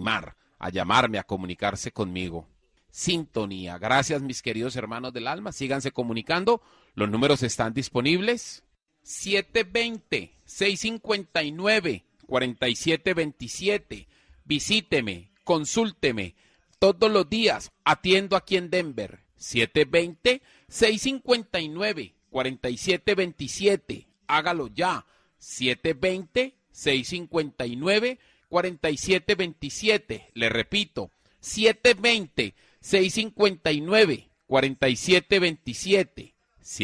animar, a llamarme, a comunicarse conmigo. Sintonía. Gracias, mis queridos hermanos del alma. Síganse comunicando. Los números están disponibles. 720-659-4727. Visíteme, consúlteme. Todos los días atiendo aquí en Denver. 720-659-4727. Hágalo ya. 720-659-4727. Le repito, 720-659-4727.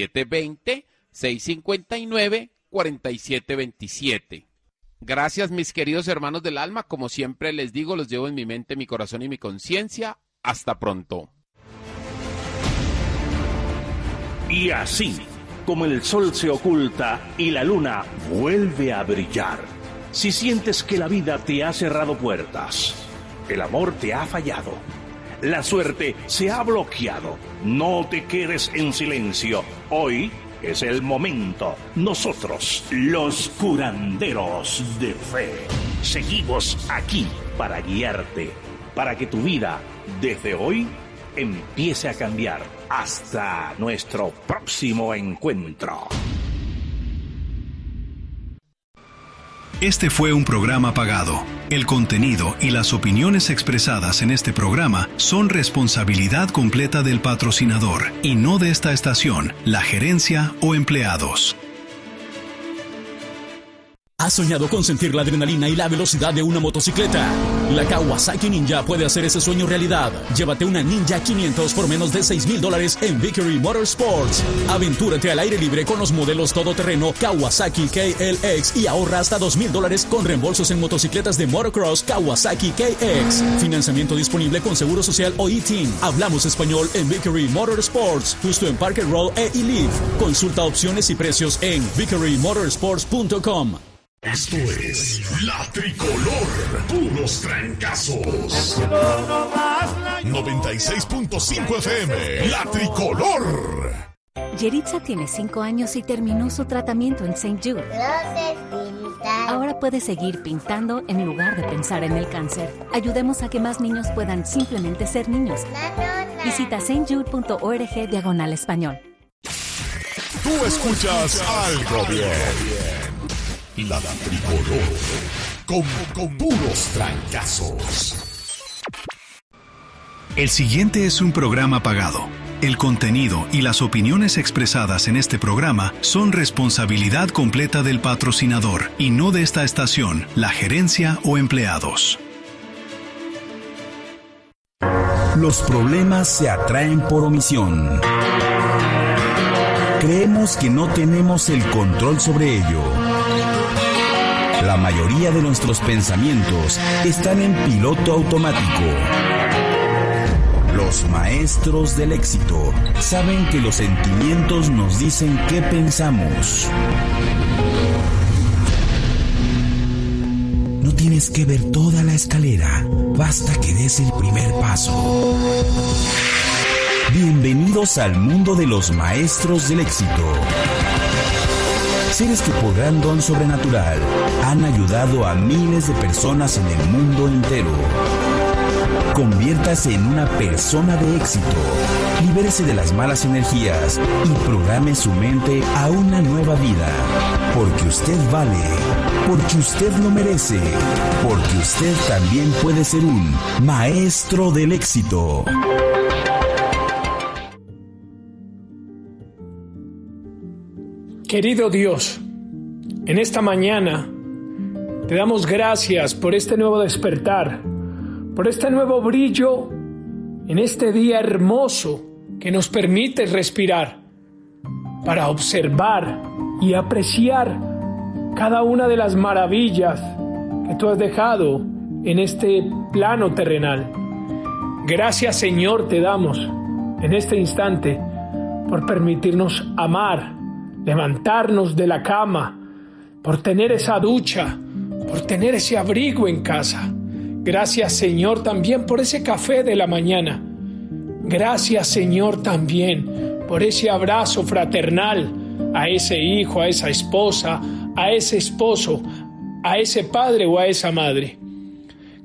720-659-4727. Gracias, mis queridos hermanos del alma. Como siempre les digo, los llevo en mi mente, mi corazón y mi conciencia. Hasta pronto. Y así, como el sol se oculta y la luna vuelve a brillar, si sientes que la vida te ha cerrado puertas, el amor te ha fallado, la suerte se ha bloqueado, no te quedes en silencio. Hoy es el momento. Nosotros, los curanderos de fe, seguimos aquí para guiarte, para que tu vida, desde hoy, empiece a cambiar. Hasta nuestro próximo encuentro. Este fue un programa pagado. El contenido y las opiniones expresadas en este programa son responsabilidad completa del patrocinador y no de esta estación, la gerencia o empleados. ¿Has soñado con sentir la adrenalina y la velocidad de una motocicleta? La Kawasaki Ninja puede hacer ese sueño realidad. Llévate una Ninja 500 por menos de $6,000 en Vickery Motorsports. Aventúrate al aire libre con los modelos todoterreno Kawasaki KLX y ahorra hasta $2,000 con reembolsos en motocicletas de motocross Kawasaki KX. Financiamiento disponible con Seguro Social o E-Team. Hablamos español en Vickery Motorsports, justo en Parker Road e Leaf. Consulta opciones y precios en vickerymotorsports.com. Esto es La Tricolor, puros trancazos. 96.5 FM, La Tricolor. Yeritza tiene 5 años y terminó su tratamiento en St. Jude. Ahora puede seguir pintando en lugar de pensar en el cáncer. Ayudemos a que más niños puedan simplemente ser niños. Visita stjude.org/español. Tú escuchas algo bien. La Tricolor, con puros trancazos. El siguiente es un programa pagado. El contenido y las opiniones expresadas en este programa son responsabilidad completa del patrocinador y no de esta estación, la gerencia o empleados. Los problemas se atraen por omisión. Creemos que no tenemos el control sobre ello. La mayoría de nuestros pensamientos están en piloto automático. Los maestros del éxito saben que los sentimientos nos dicen qué pensamos. No tienes que ver toda la escalera, basta que des el primer paso. Bienvenidos al mundo de los maestros del éxito. Seres que por gran don sobrenatural han ayudado a miles de personas en el mundo entero. Conviértase en una persona de éxito. Libérese de las malas energías y programe su mente a una nueva vida. Porque usted vale, porque usted lo merece, porque usted también puede ser un maestro del éxito. Querido Dios, en esta mañana te damos gracias por este nuevo despertar, por este nuevo brillo en este día hermoso que nos permite respirar para observar y apreciar cada una de las maravillas que tú has dejado en este plano terrenal. Gracias, Señor, te damos en este instante por permitirnos amar, levantarnos de la cama, por tener esa ducha, por tener ese abrigo en casa. Gracias, Señor, también por ese café de la mañana. Gracias, Señor, también por ese abrazo fraternal a ese hijo, a esa esposa, a ese esposo, a ese padre o a esa madre.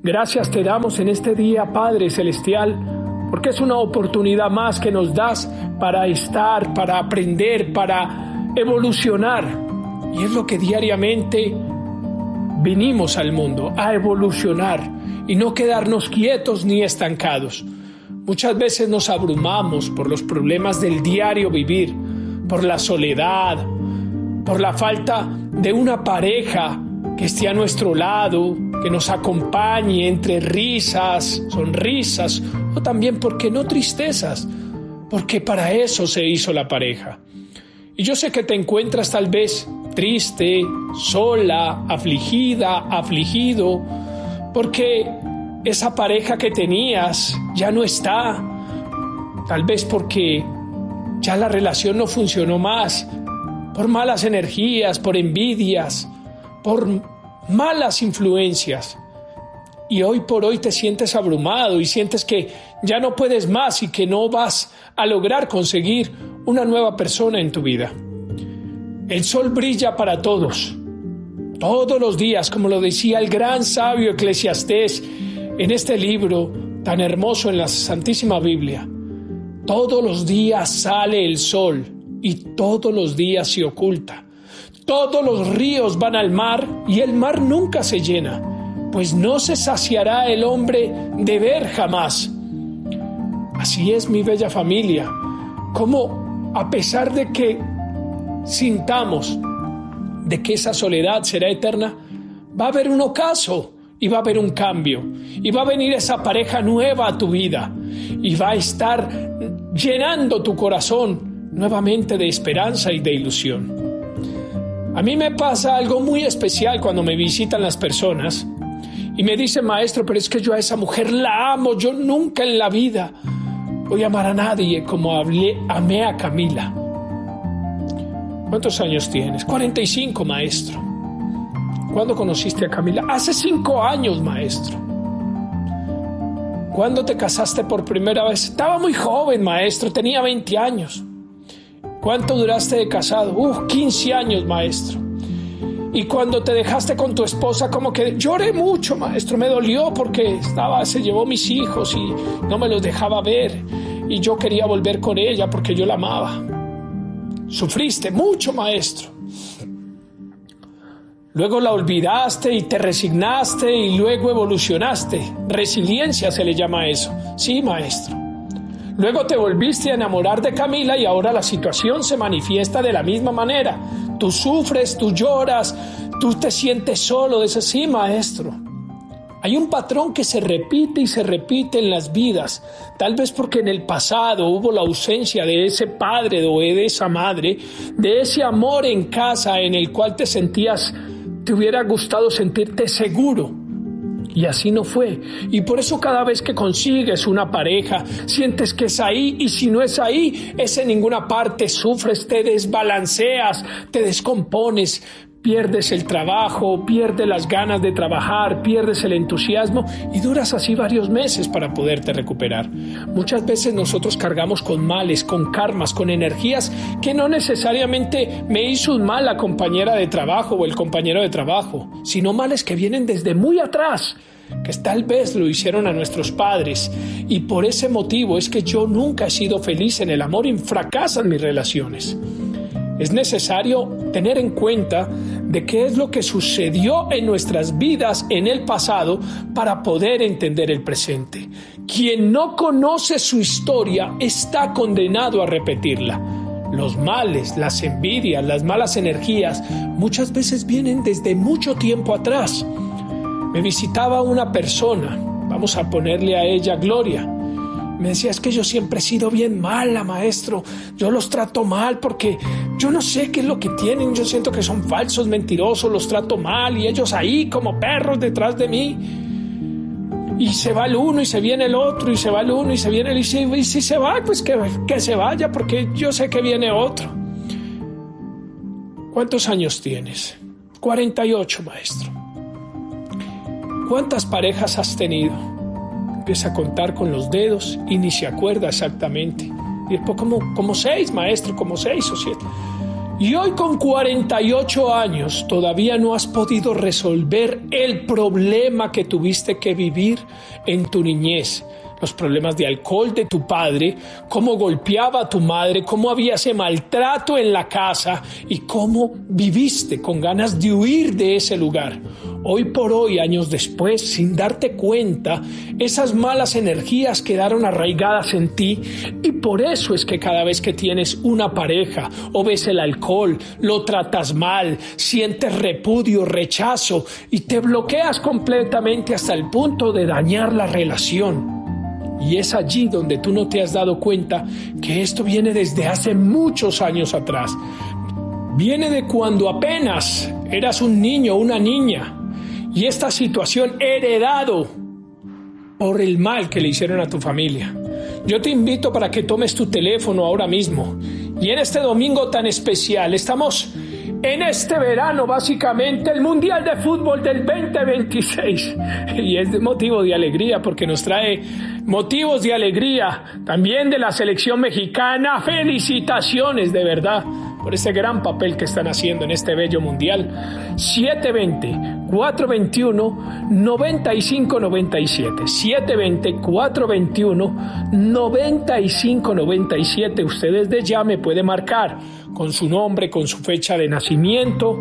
Gracias te damos en este día, Padre Celestial, porque es una oportunidad más que nos das para estar, para aprender, para evolucionar. Y es lo que diariamente vinimos al mundo, a evolucionar y no quedarnos quietos ni estancados. Muchas veces nos abrumamos por los problemas del diario vivir, por la soledad, por la falta de una pareja que esté a nuestro lado, que nos acompañe entre risas, sonrisas o también, ¿por qué no tristezas? Porque para eso se hizo la pareja. Y yo sé que te encuentras tal vez triste, sola, afligida, afligido, porque esa pareja que tenías ya no está. Tal vez porque ya la relación no funcionó más, por malas energías, por envidias, por malas influencias. Y hoy por hoy te sientes abrumado y sientes que ya no puedes más y que no vas a lograr conseguir una nueva persona en tu vida. El sol brilla para todos los días, como lo decía el gran sabio Eclesiastés en este libro tan hermoso en la Santísima Biblia. Todos los días sale el sol y todos los días se oculta. Todos los ríos van al mar y el mar nunca se llena, pues no se saciará el hombre de ver jamás. Así es, mi bella familia, como a pesar de que sintamos de que esa soledad será eterna, va a haber un ocaso y va a haber un cambio y va a venir esa pareja nueva a tu vida y va a estar llenando tu corazón nuevamente de esperanza y de ilusión. A mí me pasa algo muy especial cuando me visitan las personas y me dicen: maestro, pero es que yo a esa mujer la amo, yo nunca en la vida voy a amar a nadie como amé a Camila. ¿Cuántos años tienes? 45, maestro. ¿Cuándo conociste a Camila? Hace 5 años, maestro. ¿Cuándo te casaste por primera vez? Estaba muy joven, maestro, tenía 20 años. ¿Cuánto duraste de casado? 15 años, maestro. Y cuando te dejaste con tu esposa, como que lloré mucho, maestro, me dolió porque se llevó mis hijos y no me los dejaba ver. Y yo quería volver con ella porque yo la amaba. Sufriste mucho, maestro. Luego la olvidaste y te resignaste y luego evolucionaste. Resiliencia se le llama a eso. Sí, maestro. Luego te volviste a enamorar de Camila y ahora la situación se manifiesta de la misma manera. Tú sufres, tú lloras, tú te sientes solo. Dices: sí, maestro. Hay un patrón que se repite y se repite en las vidas, tal vez porque en el pasado hubo la ausencia de ese padre o de esa madre, de ese amor en casa en el cual te hubiera gustado sentirte seguro. Y así no fue. Y por eso cada vez que consigues una pareja, sientes que es ahí, y si no es ahí, es en ninguna parte. Sufres, te desbalanceas, te descompones, pierdes el trabajo, pierdes las ganas de trabajar, pierdes el entusiasmo y duras así varios meses para poderte recuperar. Muchas veces nosotros cargamos con males, con karmas, con energías que no necesariamente me hizo un mal la compañera de trabajo o el compañero de trabajo, sino males que vienen desde muy atrás, que tal vez lo hicieron a nuestros padres, y por ese motivo es que yo nunca he sido feliz en el amor y fracasan mis relaciones. Es necesario tener en cuenta de qué es lo que sucedió en nuestras vidas en el pasado para poder entender el presente. Quien no conoce su historia está condenado a repetirla. Los males, las envidias, las malas energías muchas veces vienen desde mucho tiempo atrás. Me visitaba una persona, vamos a ponerle a ella Gloria. Me decía: es que yo siempre he sido bien mala, maestro. Yo los trato mal porque yo no sé qué es lo que tienen. Yo siento que son falsos, mentirosos, los trato mal y ellos ahí como perros detrás de mí. Y se va el uno y se viene el otro, y se va el uno y se viene el otro. Y si se va, pues que se vaya, porque yo sé que viene otro. ¿Cuántos años tienes? 48, maestro. ¿Cuántas parejas has tenido? Empieza a contar con los dedos y ni se acuerda exactamente. Y después como 6, maestro, como 6 o 7. Y hoy con 48 años todavía no has podido resolver el problema que tuviste que vivir en tu niñez. Los problemas de alcohol de tu padre, cómo golpeaba a tu madre, cómo había ese maltrato en la casa y cómo viviste con ganas de huir de ese lugar. Hoy por hoy, años después, sin darte cuenta, esas malas energías quedaron arraigadas en ti y por eso es que cada vez que tienes una pareja o ves el alcohol, lo tratas mal, sientes repudio, rechazo y te bloqueas completamente hasta el punto de dañar la relación. Y es allí donde tú no te has dado cuenta que esto viene desde hace muchos años atrás. Viene de cuando apenas eras un niño o una niña. Y esta situación heredado por el mal que le hicieron a tu familia. Yo te invito para que tomes tu teléfono ahora mismo. Y en este domingo tan especial, estamos en este verano, básicamente, el Mundial de Fútbol del 2026. Y es de motivo de alegría porque nos trae motivos de alegría también de la selección mexicana. Felicitaciones de verdad por este gran papel que están haciendo en este bello mundial. 720-421-9597. 720-421-9597. Ustedes de ya me pueden marcar con su nombre, con su fecha de nacimiento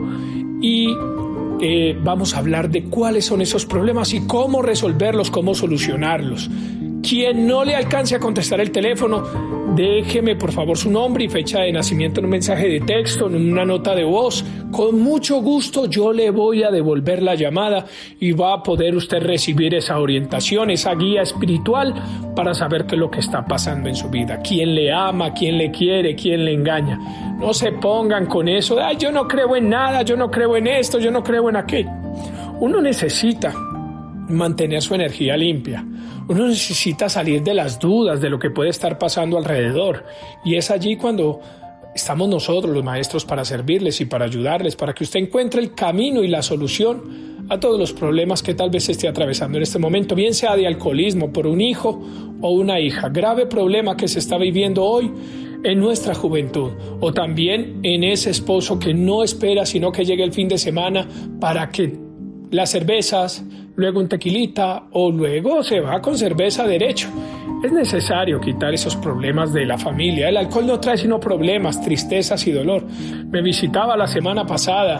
y vamos a hablar de cuáles son esos problemas y cómo resolverlos, cómo solucionarlos. Quien no le alcance a contestar el teléfono, déjeme por favor su nombre y fecha de nacimiento en un mensaje de texto, en una nota de voz. Con mucho gusto yo le voy a devolver la llamada y va a poder usted recibir esa orientación, esa guía espiritual para saber qué es lo que está pasando en su vida. Quién le ama, quién le quiere, quién le engaña. No se pongan con eso de, yo no creo en nada, yo no creo en esto, yo no creo en aquello. Uno necesita mantener su energía limpia. Uno necesita salir de las dudas de lo que puede estar pasando alrededor. Y es allí cuando estamos nosotros, los maestros, para servirles y para ayudarles, para que usted encuentre el camino y la solución a todos los problemas que tal vez esté atravesando en este momento, bien sea de alcoholismo por un hijo o una hija, grave problema que se está viviendo hoy en nuestra juventud, o también en ese esposo que no espera sino que llegue el fin de semana para que las cervezas, luego un tequilita o luego se va con cerveza derecho. Es necesario quitar esos problemas de la familia. El alcohol no trae sino problemas, tristezas y dolor. Me visitaba la semana pasada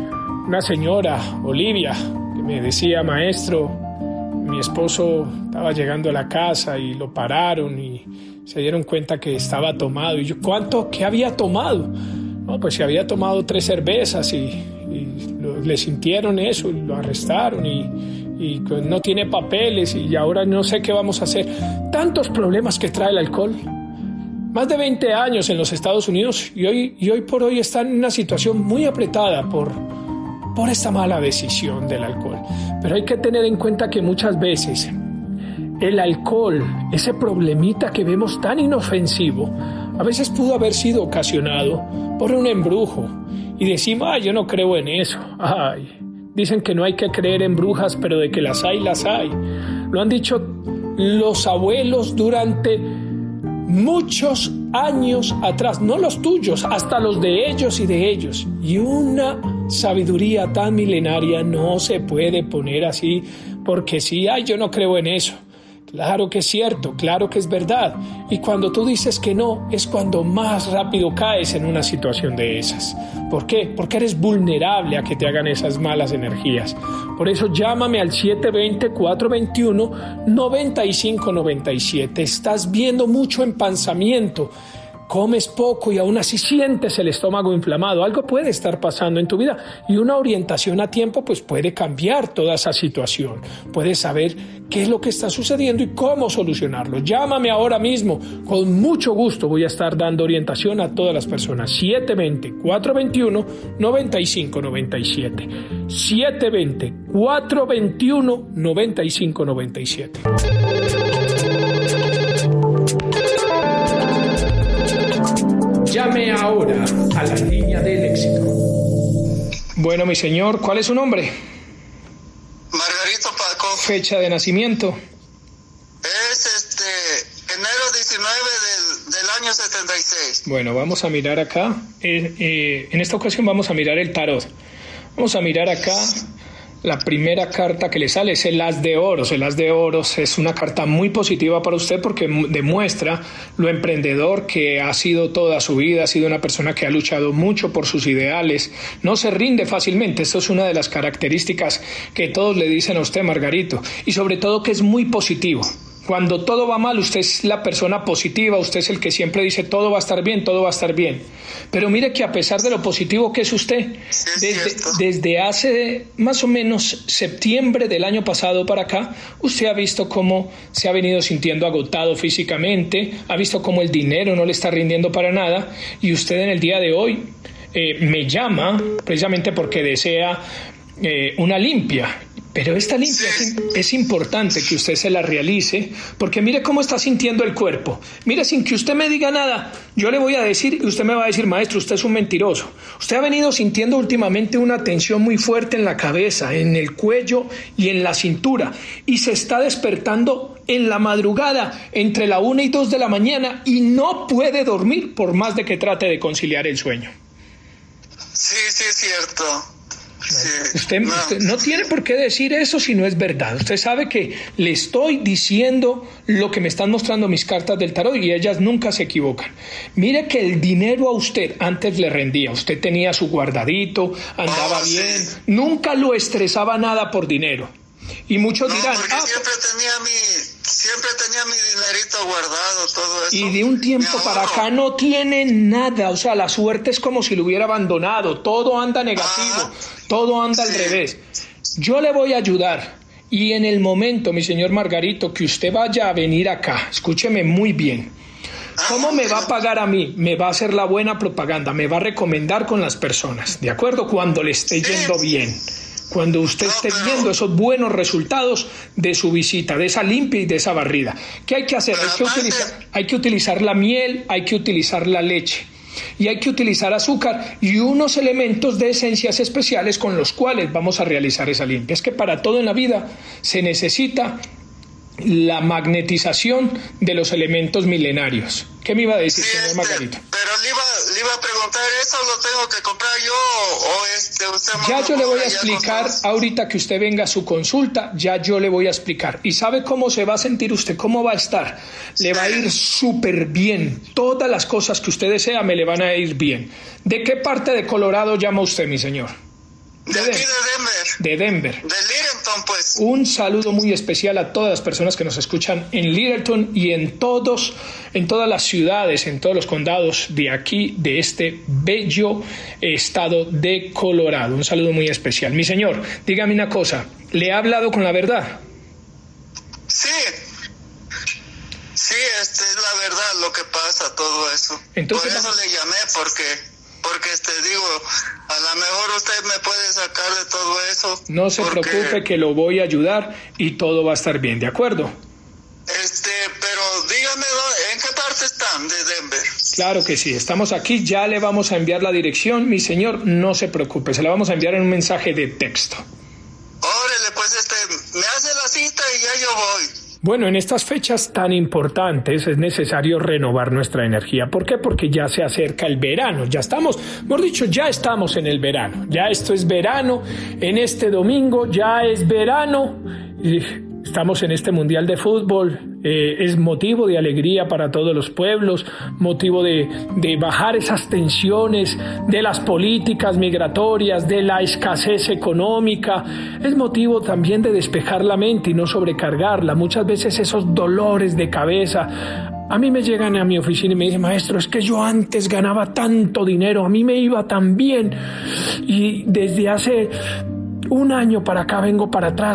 una señora, Olivia, que me decía, maestro, mi esposo estaba llegando a la casa y lo pararon y se dieron cuenta que estaba tomado. Y yo, ¿cuánto? ¿Qué había tomado? No, pues se había tomado 3 cervezas y le sintieron eso y lo arrestaron y no tiene papeles y ahora no sé qué vamos a hacer. Tantos problemas que trae el alcohol. Más de 20 años en los Estados Unidos y hoy por hoy están en una situación muy apretada por esta mala decisión del alcohol. Pero hay que tener en cuenta que muchas veces el alcohol, ese problemita que vemos tan inofensivo, a veces pudo haber sido ocasionado por un embrujo. Y decimos, yo no creo en eso. Dicen que no hay que creer en brujas, pero de que las hay, las hay. Lo han dicho los abuelos durante muchos años atrás, no los tuyos, hasta los de ellos y de ellos. Y una sabiduría tan milenaria no se puede poner así porque sí, yo no creo en eso. Claro que es cierto, claro que es verdad. Y cuando tú dices que no, es cuando más rápido caes en una situación de esas. ¿Por qué? Porque eres vulnerable a que te hagan esas malas energías. Por eso llámame al 720-421-9597. Estás viendo mucho empanzamiento. Comes poco y aún así sientes el estómago inflamado. Algo puede estar pasando en tu vida y una orientación a tiempo pues puede cambiar toda esa situación. Puedes saber qué es lo que está sucediendo y cómo solucionarlo. Llámame ahora mismo. Con mucho gusto voy a estar dando orientación a todas las personas. 720-421-9597. 720-421-9597. Llame ahora a la línea del éxito. Bueno, mi señor, ¿cuál es su nombre? Margarito Paco. Fecha de nacimiento. Es enero 19 del del año 76. Bueno, vamos a mirar acá. En esta ocasión vamos a mirar el tarot. Vamos a mirar acá. La primera carta que le sale es el As de Oros. El As de Oros es una carta muy positiva para usted porque demuestra lo emprendedor que ha sido toda su vida. Ha sido una persona que ha luchado mucho por sus ideales. No se rinde fácilmente. Esto es una de las características que todos le dicen a usted, Margarito. Y sobre todo que es muy positivo. Cuando todo va mal, usted es la persona positiva, usted es el que siempre dice todo va a estar bien, todo va a estar bien. Pero mire que a pesar de lo positivo que es usted, desde hace más o menos septiembre del año pasado para acá, usted ha visto cómo se ha venido sintiendo agotado físicamente, ha visto cómo el dinero no le está rindiendo para nada, y usted en el día de hoy me llama precisamente porque desea una limpia. Pero esta limpia es importante que usted se la realice, porque mire cómo está sintiendo el cuerpo. Mire, sin que usted me diga nada, yo le voy a decir, y usted me va a decir, maestro, usted es un mentiroso. Usted ha venido sintiendo últimamente una tensión muy fuerte en la cabeza, en el cuello y en la cintura, y se está despertando en la madrugada, entre la 1 y 2 de la mañana, y no puede dormir por más de que trate de conciliar el sueño. Sí, es cierto. Sí, usted no tiene por qué decir eso si no es verdad. Usted sabe que le estoy diciendo lo que me están mostrando mis cartas del tarot y ellas nunca se equivocan. Mire que el dinero a usted antes le rendía. Usted tenía su guardadito, andaba bien, nunca lo estresaba nada por dinero. Y muchos dirán, siempre tenía mi dinerito guardado, todo eso. Y de un tiempo para acá no tiene nada, o sea, la suerte es como si lo hubiera abandonado, todo anda negativo, todo anda al revés. Yo le voy a ayudar y en el momento, mi señor Margarito, que usted vaya a venir acá, escúcheme muy bien. ¿Cómo me va a pagar a mí? Me va a hacer la buena propaganda, me va a recomendar con las personas, ¿de acuerdo? Cuando le esté yendo bien. Cuando usted esté viendo esos buenos resultados de su visita, de esa limpia y de esa barrida. ¿Qué hay que hacer? Hay que utilizar la miel, hay que utilizar la leche y hay que utilizar azúcar y unos elementos de esencias especiales con los cuales vamos a realizar esa limpia. Es que para todo en la vida se necesita la magnetización de los elementos milenarios. ¿Qué me iba a decir, señor Margarito? Pero le iba a preguntar, ¿eso lo tengo que comprar yo o usted? Ya yo le voy a explicar, ahorita que usted venga a su consulta, ya yo le voy a explicar. ¿Y sabe cómo se va a sentir usted? ¿Cómo va a estar? Le va a ir súper bien. Todas las cosas que usted desea me le van a ir bien. ¿De qué parte de Colorado llama usted, mi señor? De aquí de Denver. De Denver. De Littleton, pues. Un saludo muy especial a todas las personas que nos escuchan en Littleton y en todas las ciudades, en todos los condados de aquí, de este bello estado de Colorado. Un saludo muy especial. Mi señor, dígame una cosa, ¿le ha hablado con la verdad? Sí, es la verdad lo que pasa, todo eso. Entonces, por eso le llamé, porque digo, a lo mejor usted me puede sacar de todo eso. No se preocupe, que lo voy a ayudar y todo va a estar bien, ¿de acuerdo? Pero dígame, ¿en qué parte están de Denver? Claro que sí, estamos aquí, ya le vamos a enviar la dirección, mi señor, no se preocupe, se la vamos a enviar en un mensaje de texto. Órale, pues me hace la cita y ya yo voy. Bueno, en estas fechas tan importantes es necesario renovar nuestra energía. ¿Por qué? Porque ya se acerca el verano. Ya estamos en el verano. Ya esto es verano. En este domingo ya es verano. Estamos en este Mundial de Fútbol. Es motivo de alegría para todos los pueblos, motivo de bajar esas tensiones de las políticas migratorias, de la escasez económica. Es motivo también de despejar la mente y no sobrecargarla. Muchas veces esos dolores de cabeza. A mí me llegan a mi oficina y me dicen, maestro, es que yo antes ganaba tanto dinero, a mí me iba tan bien. Y desde hace un año para acá vengo para atrás.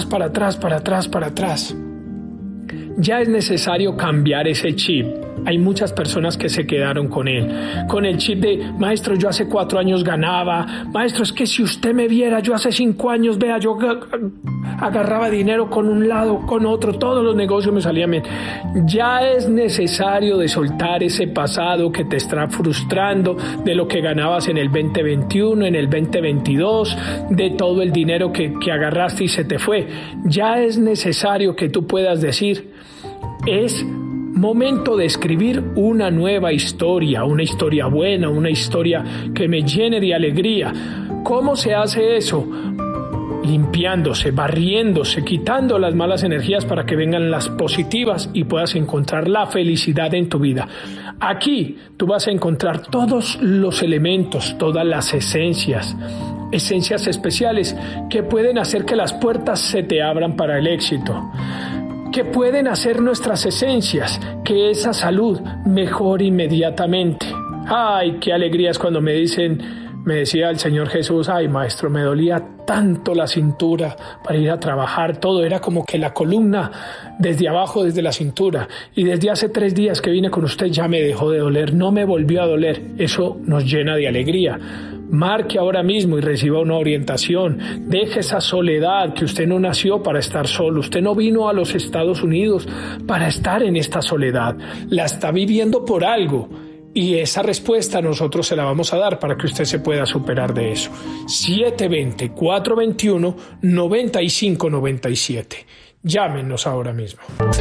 Ya es necesario cambiar ese chip. Hay muchas personas que se quedaron con el chip de, maestro, yo hace 4 años ganaba, maestro, es que si usted me viera, yo hace 5 años, vea, yo agarraba dinero con un lado, con otro, todos los negocios me salían bien. Ya es necesario de soltar ese pasado que te está frustrando, de lo que ganabas en el 2021, en el 2022, de todo el dinero que agarraste y se te fue. Ya es necesario que tú puedas decir, es momento de escribir una nueva historia, una historia buena, una historia que me llene de alegría. ¿Cómo se hace eso? Limpiándose, barriéndose, quitando las malas energías para que vengan las positivas y puedas encontrar la felicidad en tu vida. Aquí tú vas a encontrar todos los elementos, todas las esencias especiales que pueden hacer que las puertas se te abran para el éxito, que pueden hacer nuestras esencias que esa salud mejore inmediatamente. Ay, qué alegría es cuando me decía el Señor Jesús: ay, maestro, me dolía tanto la cintura para ir a trabajar, todo era como que la columna desde abajo, desde la cintura, y desde hace 3 días que vine con usted ya me dejó de doler, no me volvió a doler. Eso nos llena de alegría. Marque ahora mismo y reciba una orientación. Deje esa soledad, que usted no nació para estar solo. Usted no vino a los Estados Unidos para estar en esta soledad. La está viviendo por algo. Y esa respuesta nosotros se la vamos a dar para que usted se pueda superar de eso. 720-421-9597. Llámenos ahora mismo.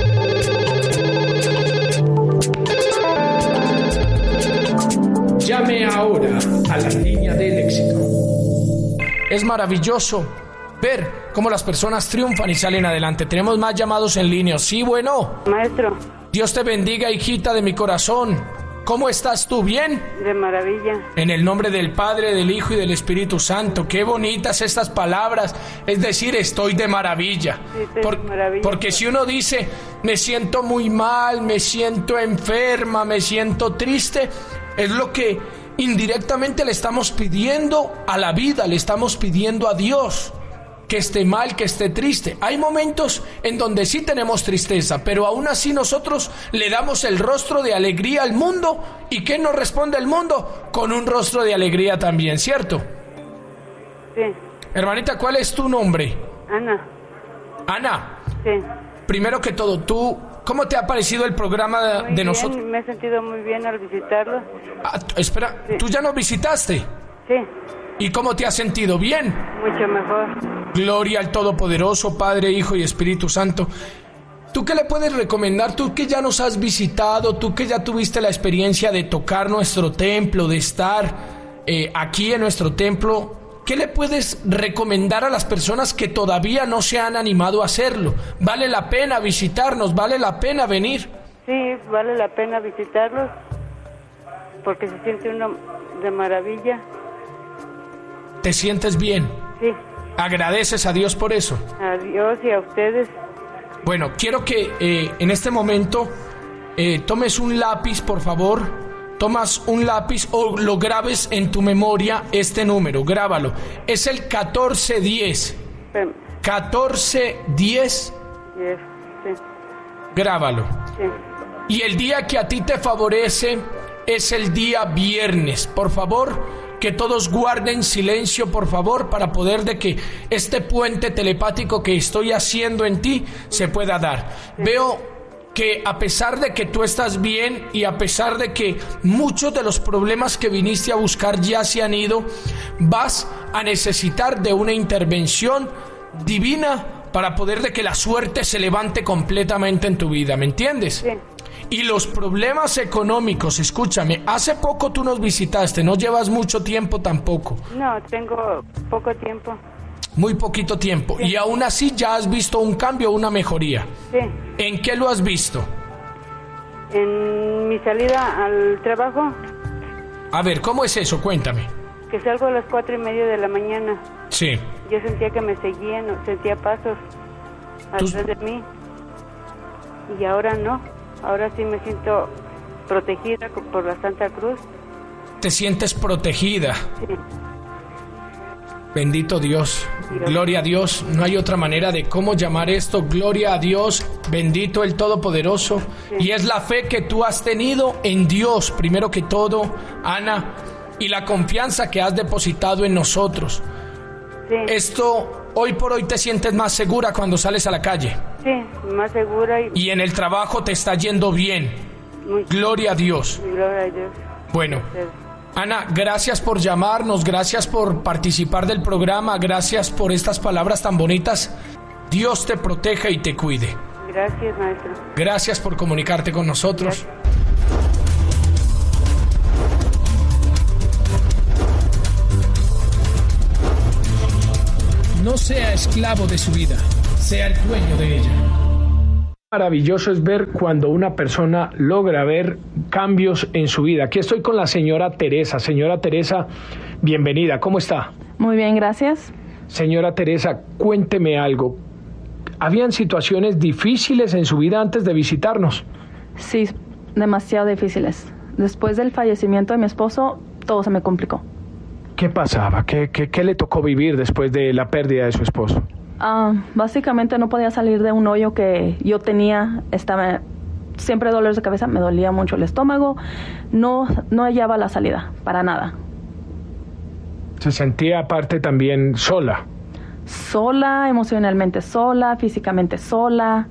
Llame ahora a la línea del éxito. Es maravilloso ver cómo las personas triunfan y salen adelante. Tenemos más llamados en línea. Sí, bueno. Maestro. Dios te bendiga, hijita de mi corazón. ¿Cómo estás tú? ¿Bien? De maravilla. En el nombre del Padre, del Hijo y del Espíritu Santo. Qué bonitas estas palabras. Es decir, estoy de maravilla. Sí, de maravilla. Porque si uno dice, me siento muy mal, me siento enferma, me siento triste, es lo que indirectamente le estamos pidiendo a la vida, le estamos pidiendo a Dios. Que esté mal, que esté triste. Hay momentos en donde sí tenemos tristeza, pero aún así nosotros le damos el rostro de alegría al mundo. ¿Y qué nos responde el mundo? Con un rostro de alegría también, ¿cierto? Sí. Hermanita, ¿cuál es tu nombre? Ana. Ana. Sí. Primero que todo, ¿cómo te ha parecido el programa de nosotros? Me he sentido muy bien al visitarlo. Espera, sí. ¿Tú ya nos visitaste? Sí. ¿Y cómo te has sentido? ¿Bien? Mucho mejor. Gloria al Todopoderoso, Padre, Hijo y Espíritu Santo. ¿Tú qué le puedes recomendar? Tú que ya nos has visitado, tú que ya tuviste la experiencia de tocar nuestro templo, de estar aquí en nuestro templo, ¿qué le puedes recomendar a las personas que todavía no se han animado a hacerlo? ¿Vale la pena visitarnos? ¿Vale la pena venir? Sí, vale la pena visitarlos porque se siente uno de maravilla. ¿Te sientes bien? Sí. ¿Agradeces a Dios por eso? A Dios y a ustedes. Bueno, quiero que en este momento tomes un lápiz, por favor. Tomas un lápiz o lo grabes en tu memoria este número, grábalo. Es el 1410. 1410. Sí. Grábalo. Sí. Y el día que a ti te favorece es el día viernes. Por favor, que todos guarden silencio, por favor, para poder de que este puente telepático que estoy haciendo en ti se pueda dar. Veo que a pesar de que tú estás bien y a pesar de que muchos de los problemas que viniste a buscar ya se han ido, vas a necesitar de una intervención divina para poder de que la suerte se levante completamente en tu vida, ¿me entiendes? Sí. Y los problemas económicos, escúchame, hace poco tú nos visitaste, no llevas mucho tiempo tampoco. No, tengo poco tiempo. Muy poquito tiempo. Sí. Y aún así ya has visto un cambio, una mejoría. Sí. ¿En qué lo has visto? En mi salida al trabajo. A ver, ¿cómo es eso? Cuéntame. Que salgo a las 4:30 de la mañana. Sí. Yo sentía que me seguían, sentía pasos atrás de mí. Y ahora no. Ahora sí me siento protegida por la Santa Cruz. ¿Te sientes protegida? Sí. Bendito Dios. Gloria a Dios. No hay otra manera de cómo llamar esto. Gloria a Dios. Bendito el Todopoderoso. Sí. Y es la fe que tú has tenido en Dios, primero que todo, Ana, y la confianza que has depositado en nosotros. Sí. Esto, hoy por hoy te sientes más segura cuando sales a la calle. Sí, más segura. Y en el trabajo te está yendo bien. Gloria a Dios. Gloria a Dios. Bueno, Ana, gracias por llamarnos, gracias por participar del programa, gracias por estas palabras tan bonitas. Dios te proteja y te cuide. Gracias, maestro. Gracias por comunicarte con nosotros. Gracias. No sea esclavo de su vida, sea el dueño de ella. Maravilloso es ver cuando una persona logra ver cambios en su vida. Aquí estoy con la señora Teresa. Señora Teresa, bienvenida. ¿Cómo está? Muy bien, gracias. Señora Teresa, cuénteme algo. ¿Habían situaciones difíciles en su vida antes de visitarnos? Sí, demasiado difíciles. Después del fallecimiento de mi esposo, todo se me complicó. ¿Qué pasaba? ¿Qué le tocó vivir después de la pérdida de su esposo? Básicamente no podía salir de un hoyo que yo tenía. Estaba siempre dolores de cabeza, me dolía mucho el estómago. No hallaba la salida, para nada. ¿Se sentía aparte también sola? Sola, emocionalmente sola, físicamente sola.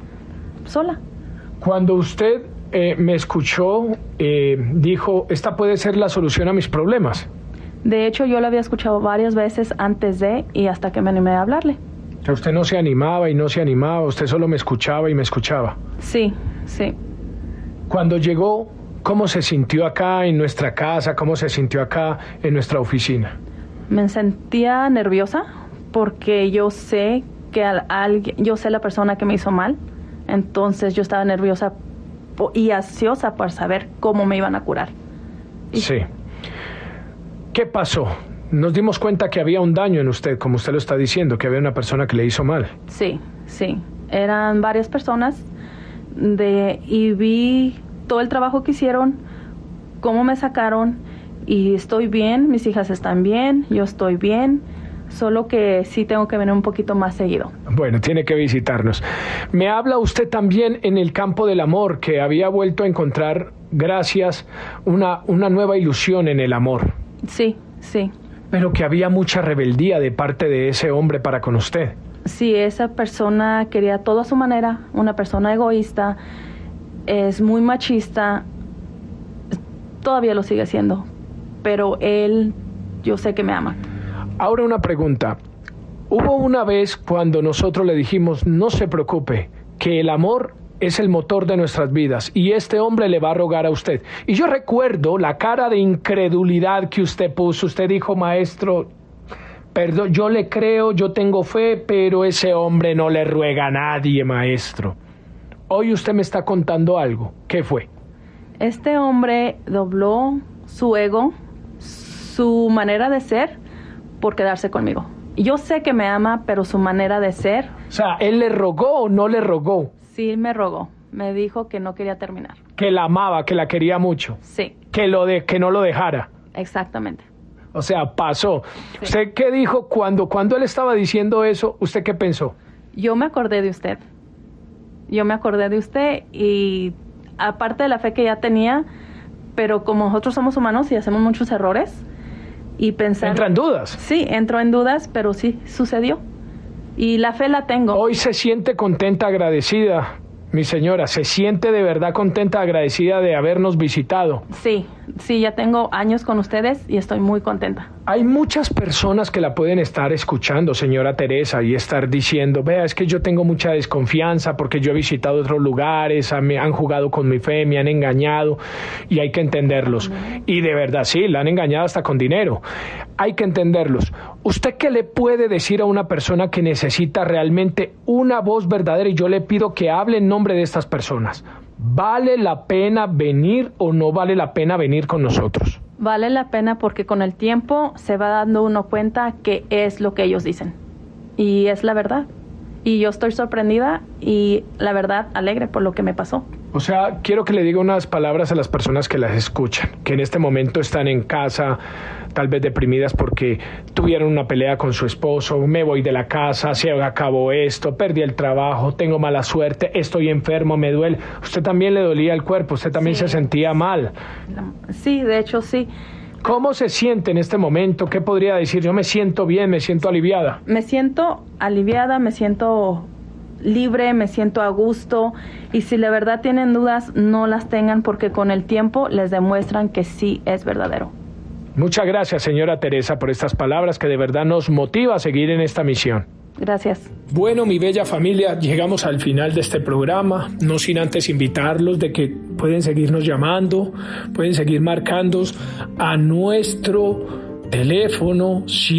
Cuando usted me escuchó, dijo, esta puede ser la solución a mis problemas. De hecho, yo lo había escuchado varias veces antes de y hasta que me animé a hablarle. O sea, usted no se animaba y no se animaba, usted solo me escuchaba y me escuchaba. Sí. Cuando llegó, ¿cómo se sintió acá en nuestra casa? ¿Cómo se sintió acá en nuestra oficina? Me sentía nerviosa porque yo sé yo sé la persona que me hizo mal. Entonces yo estaba nerviosa y ansiosa por saber cómo me iban a curar. Sí. ¿Qué pasó? Nos dimos cuenta que había un daño en usted, como usted lo está diciendo, que había una persona que le hizo mal. Sí. Eran varias personas y vi todo el trabajo que hicieron, cómo me sacaron, y estoy bien, mis hijas están bien, yo estoy bien, solo que sí tengo que venir un poquito más seguido. Bueno, tiene que visitarnos. Me habla usted también en el campo del amor, que había vuelto a encontrar, gracias, una nueva ilusión en el amor. Sí. Pero que había mucha rebeldía de parte de ese hombre para con usted. Sí, esa persona quería todo a su manera, una persona egoísta, es muy machista, todavía lo sigue siendo, pero él, yo sé que me ama. Ahora una pregunta. Hubo una vez cuando nosotros le dijimos, no se preocupe, que el amor es el motor de nuestras vidas y este hombre le va a rogar a usted. Y yo recuerdo la cara de incredulidad que usted puso. Usted dijo, maestro, perdón, yo le creo, yo tengo fe, pero ese hombre no le ruega a nadie, maestro. Hoy usted me está contando algo. ¿Qué fue? Este hombre dobló su ego, su manera de ser, por quedarse conmigo. Yo sé que me ama, pero su manera de ser... O sea, ¿él le rogó o no le rogó? Sí, me rogó. Me dijo que no quería terminar. Que la amaba, que la quería mucho. Sí. Que no lo dejara. Exactamente. O sea, pasó. Sí. ¿Usted qué dijo cuando él estaba diciendo eso? ¿Usted qué pensó? Yo me acordé de usted. Y aparte de la fe que ya tenía, pero como nosotros somos humanos y hacemos muchos errores, y pensar... ¿Entra en dudas? Sí, entró en dudas, pero sí sucedió. Y la fe la tengo. Hoy se siente contenta, agradecida, mi señora. ¿Se siente de verdad contenta, agradecida de habernos visitado? Sí, ya tengo años con ustedes y estoy muy contenta. Hay muchas personas que la pueden estar escuchando, señora Teresa, y estar diciendo, vea, es que yo tengo mucha desconfianza porque yo he visitado otros lugares, me han jugado con mi fe, me han engañado, y hay que entenderlos. Y de verdad, sí, la han engañado hasta con dinero. Hay que entenderlos. ¿Usted qué le puede decir a una persona que necesita realmente una voz verdadera? Y yo le pido que hable en nombre de estas personas. ¿Vale la pena venir o no vale la pena venir con nosotros? Vale la pena porque con el tiempo se va dando uno cuenta que es lo que ellos dicen. Y es la verdad. Y yo estoy sorprendida y la verdad alegre por lo que me pasó. O sea, quiero que le diga unas palabras a las personas que las escuchan, que en este momento están en casa, tal vez deprimidas porque tuvieron una pelea con su esposo, me voy de la casa, se acabó esto, perdí el trabajo, tengo mala suerte, estoy enfermo, me duele. Usted también le dolía el cuerpo, usted también se sentía mal. Sí, de hecho sí. ¿Cómo se siente en este momento? ¿Qué podría decir? Yo me siento bien, me siento aliviada. Me siento aliviada, me siento libre, me siento a gusto, y si la verdad tienen dudas, no las tengan porque con el tiempo les demuestran que sí es verdadero. Muchas gracias, señora Teresa, por estas palabras que de verdad nos motiva a seguir en esta misión. Gracias. Bueno, mi bella familia, llegamos al final de este programa, no sin antes invitarlos de que pueden seguirnos llamando, pueden seguir marcando a nuestro teléfono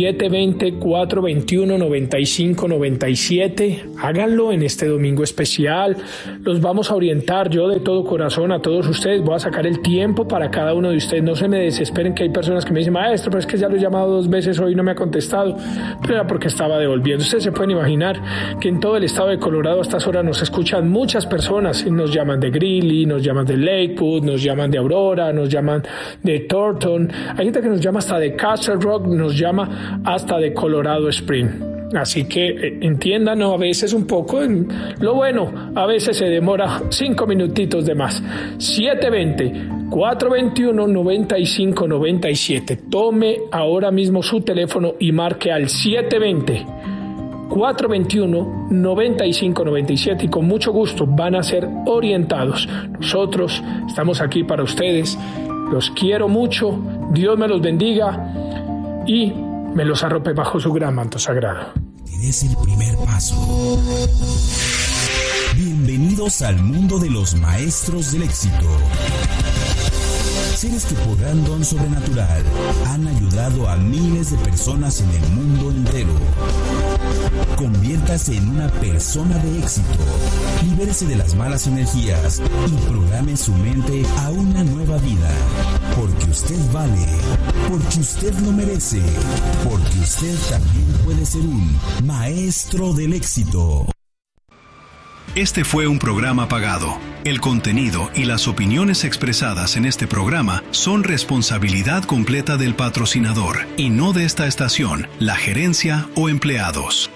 720-421-9597. Háganlo en este domingo especial. Los vamos a orientar yo de todo corazón a todos ustedes. Voy a sacar el tiempo para cada uno de ustedes. No se me desesperen, que hay personas que me dicen, maestro, pero es que ya lo he llamado 2 veces hoy y no me ha contestado. Pero era porque estaba devolviendo. Ustedes se pueden imaginar que en todo el estado de Colorado a estas horas nos escuchan muchas personas. Nos llaman de Greeley, nos llaman de Lakewood, nos llaman de Aurora, nos llaman de Thornton. Hay gente que nos llama hasta de Castle Rock, nos llama hasta de Colorado Spring. Así que entiendan, a veces un poco, lo bueno, a veces se demora 5 minutitos de más. 720-421-9597. Tome ahora mismo su teléfono y marque al 720-421-9597 y con mucho gusto van a ser orientados. Nosotros estamos aquí para ustedes. Los quiero mucho. Dios me los bendiga y me los arrope bajo su gran manto sagrado. Es el primer paso. Bienvenidos al mundo de los maestros del éxito. Seres que por gran don sobrenatural han ayudado a miles de personas en el mundo entero. Conviértase en una persona de éxito. Libérese de las malas energías y programe su mente a una nueva vida. Porque usted vale, porque usted lo merece, porque usted también puede ser un maestro del éxito. Este fue un programa pagado. El contenido y las opiniones expresadas en este programa son responsabilidad completa del patrocinador y no de esta estación, la gerencia o empleados.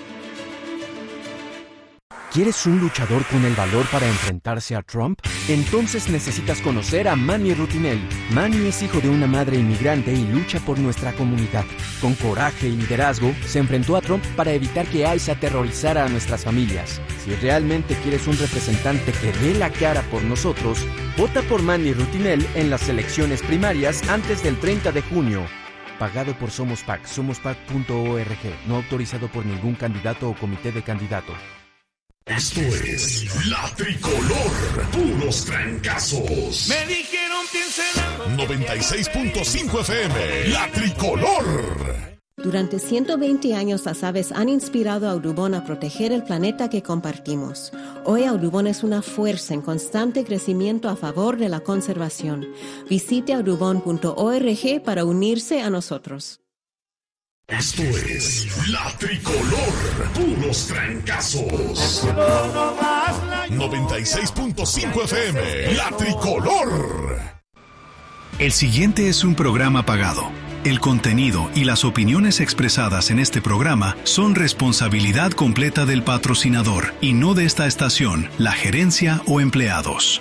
¿Quieres un luchador con el valor para enfrentarse a Trump? Entonces necesitas conocer a Manny Rutinelli. Manny es hijo de una madre inmigrante y lucha por nuestra comunidad. Con coraje y liderazgo, se enfrentó a Trump para evitar que ICE aterrorizara a nuestras familias. Si realmente quieres un representante que dé la cara por nosotros, vota por Manny Rutinelli en las elecciones primarias antes del 30 de junio. Pagado por Somos PAC, somospac.org. No autorizado por ningún candidato o comité de candidatos. Esto es La Tricolor, puros trancazos. Me dijeron piensen 96.5 FM, La Tricolor. Durante 120 años las aves han inspirado a Audubon a proteger el planeta que compartimos. Hoy Audubon es una fuerza en constante crecimiento a favor de la conservación. Visite audubon.org para unirse a nosotros. Esto es La Tricolor, puros trancazos. 96.5 FM, La Tricolor. El siguiente es un programa pagado. El contenido y las opiniones expresadas en este programa son responsabilidad completa del patrocinador y no de esta estación, la gerencia o empleados.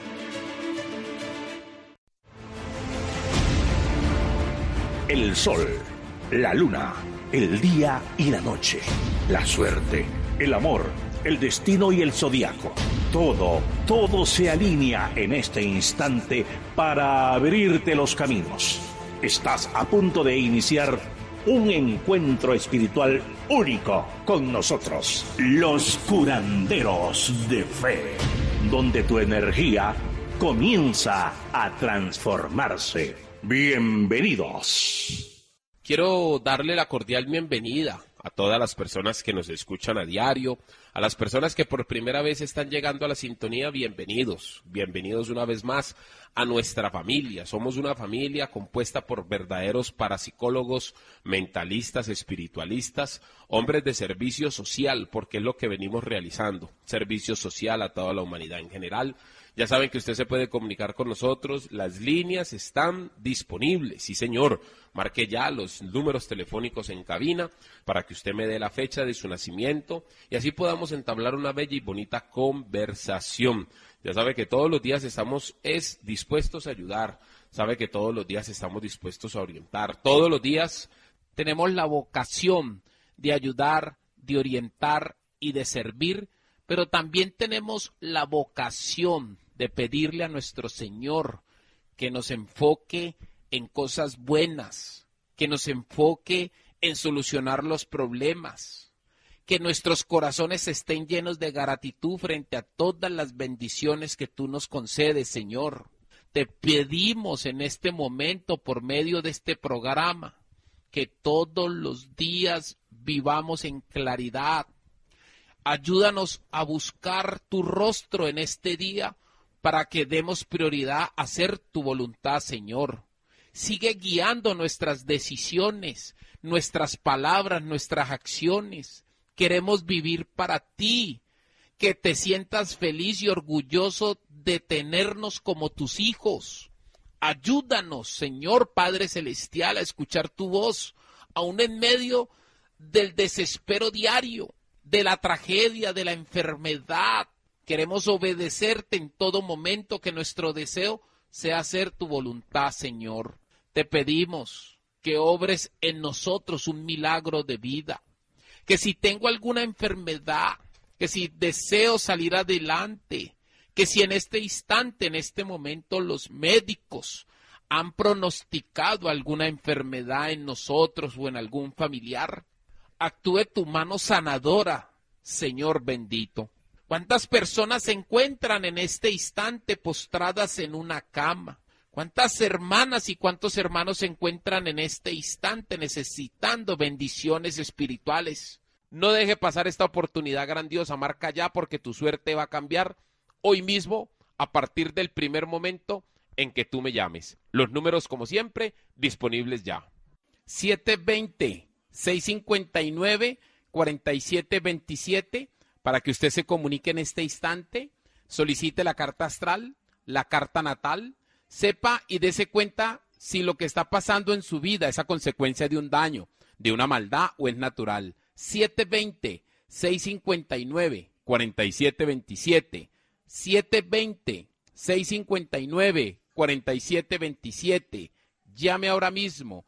El sol, la luna, el día y la noche, la suerte, el amor, el destino y el zodiaco. Todo se alinea en este instante para abrirte los caminos. Estás a punto de iniciar un encuentro espiritual único con nosotros, los curanderos de fe, donde tu energía comienza a transformarse. Bienvenidos. Quiero darle la cordial bienvenida a todas las personas que nos escuchan a diario, a las personas que por primera vez están llegando a la sintonía, bienvenidos una vez más a nuestra familia. Somos una familia compuesta por verdaderos parapsicólogos, mentalistas, espiritualistas, hombres de servicio social, porque es lo que venimos realizando, servicio social a toda la humanidad en general. Ya saben que usted se puede comunicar con nosotros, las líneas están disponibles, sí señor, marque ya los números telefónicos en cabina para que usted me dé la fecha de su nacimiento y así podamos entablar una bella y bonita conversación. Ya sabe que todos los días estamos dispuestos a ayudar, sabe que todos los días estamos dispuestos a orientar, todos los días tenemos la vocación de ayudar, de orientar y de servir, pero también tenemos la vocación de pedirle a nuestro Señor que nos enfoque en cosas buenas, que nos enfoque en solucionar los problemas, que nuestros corazones estén llenos de gratitud frente a todas las bendiciones que tú nos concedes, Señor. Te pedimos en este momento, por medio de este programa, que todos los días vivamos en claridad. Ayúdanos a buscar tu rostro en este día para que demos prioridad a hacer tu voluntad, Señor. Sigue guiando nuestras decisiones, nuestras palabras, nuestras acciones. Queremos vivir para ti, que te sientas feliz y orgulloso de tenernos como tus hijos. Ayúdanos, Señor Padre Celestial, a escuchar tu voz, aún en medio del desespero diario, de la tragedia, de la enfermedad. Queremos obedecerte en todo momento, que nuestro deseo sea hacer tu voluntad, Señor. Te pedimos que obres en nosotros un milagro de vida, que si tengo alguna enfermedad, que si deseo salir adelante, que si en este instante, en este momento, los médicos han pronosticado alguna enfermedad en nosotros o en algún familiar, actúe tu mano sanadora, Señor bendito. ¿Cuántas personas se encuentran en este instante postradas en una cama? ¿Cuántas hermanas y cuántos hermanos se encuentran en este instante necesitando bendiciones espirituales? No deje pasar esta oportunidad grandiosa, marca ya, porque tu suerte va a cambiar hoy mismo a partir del primer momento en que tú me llames. Los números, como siempre, disponibles ya. 720-659-4727 para que usted se comunique en este instante, solicite la carta astral, la carta natal, sepa y dése cuenta si lo que está pasando en su vida es a consecuencia de un daño, de una maldad o es natural. 720-659-4727. 720-659-4727. Llame ahora mismo.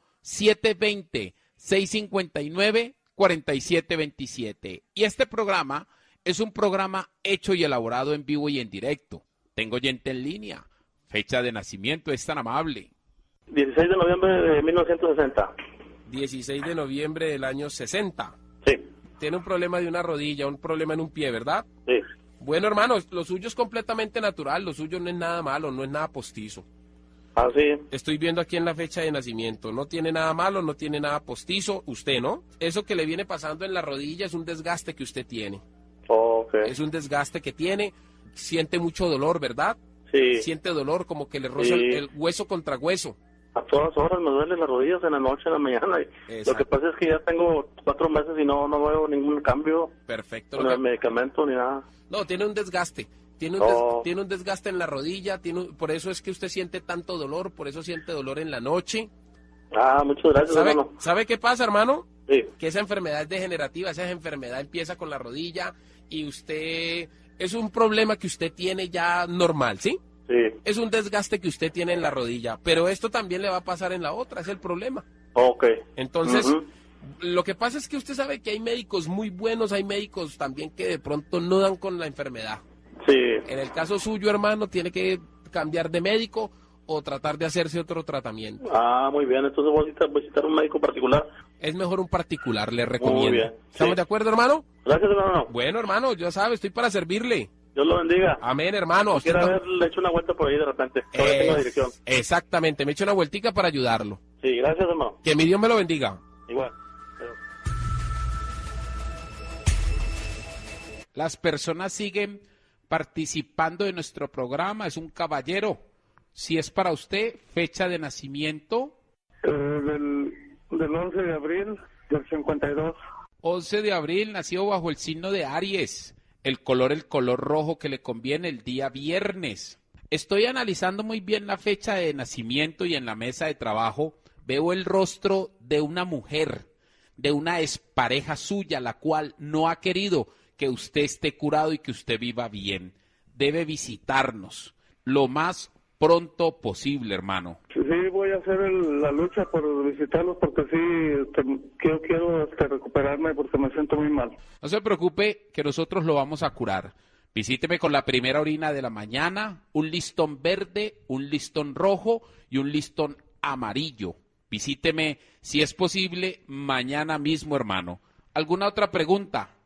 720-659-4727. Y este programa es un programa hecho y elaborado en vivo y en directo. Tengo oyente en línea. Fecha de nacimiento, es tan amable. 16 de noviembre de 1960. 16 de noviembre del año 60. Sí. Tiene un problema de una rodilla, un problema en un pie, ¿verdad? Sí. Bueno, hermano, lo suyo es completamente natural, lo suyo no es nada malo, no es nada postizo. Ah, sí. Estoy viendo aquí en la fecha de nacimiento, no tiene nada malo, no tiene nada postizo, usted, ¿no? Eso que le viene pasando en la rodilla es un desgaste que usted tiene. Okay. Es un desgaste que tiene, siente mucho dolor, ¿verdad? Sí. Siente dolor, como que le roza el hueso contra hueso. A todas horas me duelen las rodillas, en la noche, en la mañana. Lo que pasa es que ya tengo 4 meses y no veo ningún cambio. Perfecto. Con el medicamento ni nada. No, tiene un desgaste. Tiene un desgaste en la rodilla, por eso es que usted siente tanto dolor, por eso siente dolor en la noche. Ah, muchas gracias, hermano. ¿Sabe qué pasa, hermano? Sí. Que esa enfermedad es degenerativa, esa enfermedad empieza con la rodilla y usted... Es un problema que usted tiene ya normal, ¿sí? Sí. Es un desgaste que usted tiene en la rodilla, pero esto también le va a pasar en la otra, es el problema. Ok. Entonces, lo que pasa es que usted sabe que hay médicos muy buenos, hay médicos también que de pronto no dan con la enfermedad. Sí. En el caso suyo, hermano, tiene que cambiar de médico o tratar de hacerse otro tratamiento. Ah, muy bien, entonces voy a visitar un médico particular. Es mejor un particular, le recomiendo. Muy bien. ¿Estamos de acuerdo, hermano? Gracias, hermano. Bueno, hermano, ya sabe, estoy para servirle. Dios lo bendiga. Amén, hermano. Si quiere le echo una vuelta por ahí de repente. Tengo la dirección. Exactamente, me echo una vueltica para ayudarlo. Sí, gracias, hermano. Que mi Dios me lo bendiga. Igual. Las personas siguen participando de nuestro programa, es un caballero. Si es para usted, fecha de nacimiento. Del 11 de abril del 52. 11 de abril, nació bajo el signo de Aries. El color rojo que le conviene el día viernes. Estoy analizando muy bien la fecha de nacimiento y en la mesa de trabajo veo el rostro de una mujer, de una expareja suya, la cual no ha querido que usted esté curado y que usted viva bien. Debe visitarnos lo más pronto posible, hermano. Sí, voy a hacer la lucha por visitarlos porque sí, quiero recuperarme porque me siento muy mal. No se preocupe que nosotros lo vamos a curar. Visíteme con la primera orina de la mañana, un listón verde, un listón rojo y un listón amarillo. Visíteme, si es posible, mañana mismo, hermano. ¿Alguna otra pregunta?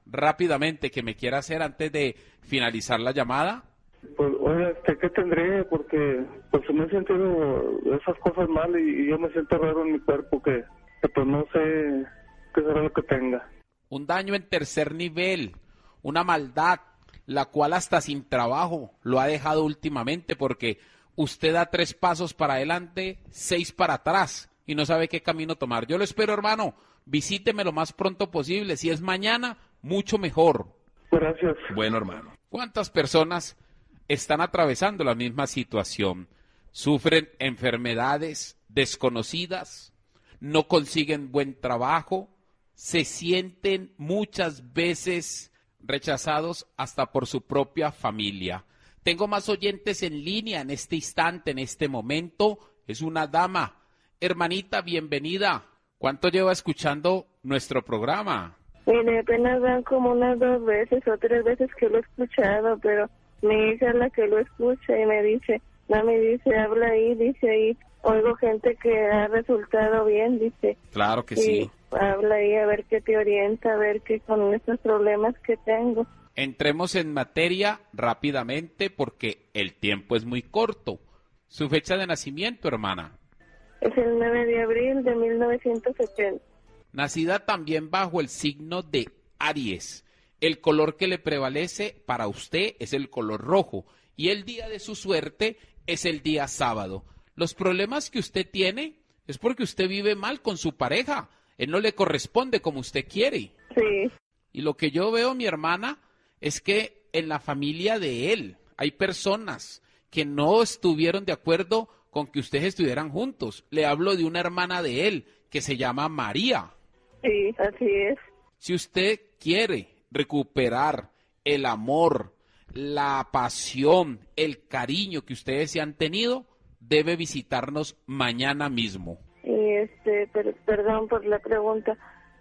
rápidamente que me quiera hacer antes de finalizar la llamada? Pues, oye, ¿qué tendré? Porque pues me he sentido esas cosas mal y yo me siento raro en mi cuerpo que pues no sé qué será lo que tenga. Un daño en tercer nivel, una maldad, la cual hasta sin trabajo lo ha dejado últimamente, porque usted da 3 pasos para adelante, 6 para atrás y no sabe qué camino tomar. Yo lo espero, hermano, visíteme lo más pronto posible. Si es mañana, mucho mejor. Gracias. Bueno, hermano. ¿Cuántas personas están atravesando la misma situación? Sufren enfermedades desconocidas, no consiguen buen trabajo, se sienten muchas veces rechazados hasta por su propia familia. Tengo más oyentes en línea en este instante, en este momento. Es una dama. Hermanita, bienvenida. ¿Cuánto lleva escuchando nuestro programa? Mire, apenas van como unas 2 veces o 3 veces que lo he escuchado, pero mi hija es la que lo escucha y me dice, mami, dice, habla ahí, dice ahí, oigo gente que ha resultado bien, dice. Claro que sí. Habla ahí a ver qué te orienta, a ver qué con estos problemas que tengo. Entremos en materia rápidamente porque el tiempo es muy corto. ¿Su fecha de nacimiento, hermana? Es el 9 de abril de 1970. Nacida también bajo el signo de Aries. El color que le prevalece para usted es el color rojo y el día de su suerte es el día sábado. Los problemas que usted tiene es porque usted vive mal con su pareja. Él no le corresponde como usted quiere. Sí. Y lo que yo veo, mi hermana, es que en la familia de él hay personas que no estuvieron de acuerdo con que ustedes estuvieran juntos. Le hablo de una hermana de él que se llama María. Sí, así es. Si usted quiere recuperar el amor, la pasión, el cariño que ustedes se han tenido, debe visitarnos mañana mismo. Y perdón por la pregunta,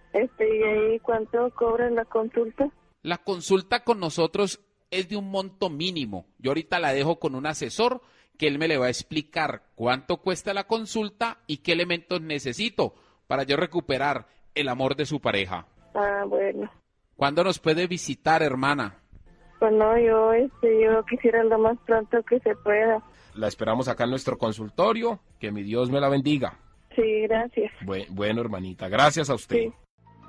¿y ahí cuánto cobran la consulta? La consulta con nosotros es de un monto mínimo. Yo ahorita la dejo con un asesor que él me le va a explicar cuánto cuesta la consulta y qué elementos necesito para yo recuperar el amor de su pareja. Ah, bueno. ¿Cuándo nos puede visitar, hermana? Pues no, yo quisiera lo más pronto que se pueda. La esperamos acá en nuestro consultorio. Que mi Dios me la bendiga. Sí, gracias. Bueno, hermanita, gracias a usted. Sí.